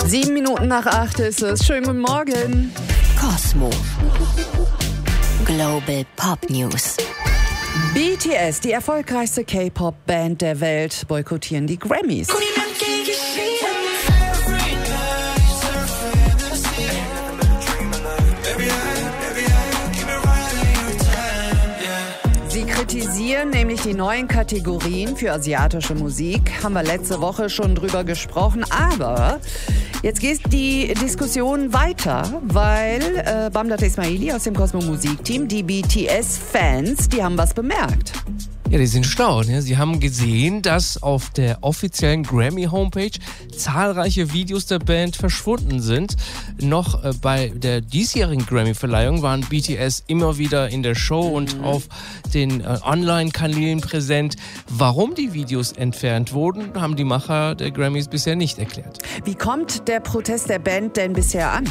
7:07 ist es. Schönen guten Morgen. Kosmo. Global Pop News. BTS, die erfolgreichste K-Pop-Band der Welt, boykottieren die Grammys. Sie kritisieren nämlich die neuen Kategorien für asiatische Musik. Haben wir letzte Woche schon drüber gesprochen. Aber jetzt geht die Diskussion weiter, weil Bamdad Ismaili aus dem Kosmo Musikteam, die BTS-Fans, die haben was bemerkt. Ja, die sind schlau. Ne? Sie haben gesehen, dass auf der offiziellen Grammy-Homepage zahlreiche Videos der Band verschwunden sind. Noch bei der diesjährigen Grammy-Verleihung waren BTS immer wieder in der Show und auf den Online-Kanälen präsent. Warum die Videos entfernt wurden, haben die Macher der Grammys bisher nicht erklärt. Wie kommt der Protest der Band denn bisher an?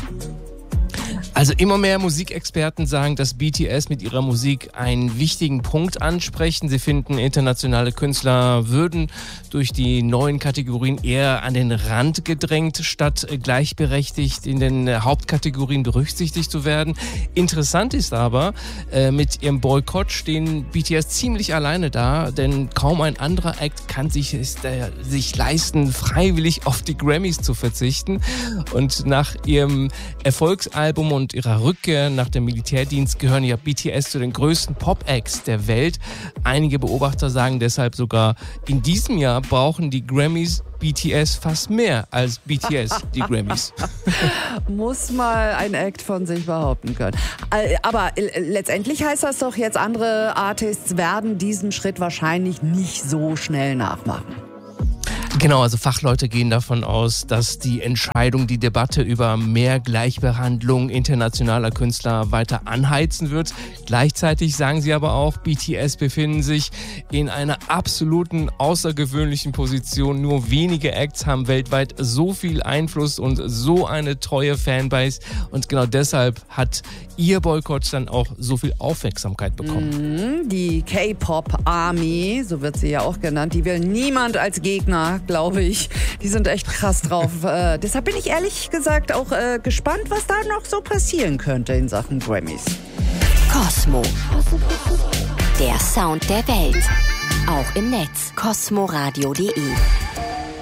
Also immer mehr Musikexperten sagen, dass BTS mit ihrer Musik einen wichtigen Punkt ansprechen. Sie finden, internationale Künstler würden durch die neuen Kategorien eher an den Rand gedrängt, statt gleichberechtigt in den Hauptkategorien berücksichtigt zu werden. Interessant ist aber, mit ihrem Boykott stehen BTS ziemlich alleine da, denn kaum ein anderer Act kann sich leisten, freiwillig auf die Grammys zu verzichten. Und nach ihrem Erfolgsalbum und ihrer Rückkehr nach dem Militärdienst gehören ja BTS zu den größten Pop-Acts der Welt. Einige Beobachter sagen deshalb sogar, in diesem Jahr brauchen die Grammys BTS fast mehr als BTS die Grammys. Muss mal ein Act von sich behaupten können. Aber letztendlich heißt das doch jetzt, andere Artists werden diesen Schritt wahrscheinlich nicht so schnell nachmachen. Genau, also Fachleute gehen davon aus, dass die Entscheidung die Debatte über mehr Gleichbehandlung internationaler Künstler weiter anheizen wird. Gleichzeitig sagen sie aber auch, BTS befinden sich in einer absoluten außergewöhnlichen Position. Nur wenige Acts haben weltweit so viel Einfluss und so eine treue Fanbase. Und genau deshalb hat ihr Boykott dann auch so viel Aufmerksamkeit bekommen. Die K-Pop-Army, so wird sie ja auch genannt, die will niemand als Gegner, glaube ich. Die sind echt krass drauf. Deshalb bin ich ehrlich gesagt auch gespannt, was da noch so passieren könnte in Sachen Grammys. Kosmo. Der Sound der Welt. Auch im Netz. kosmoradio.de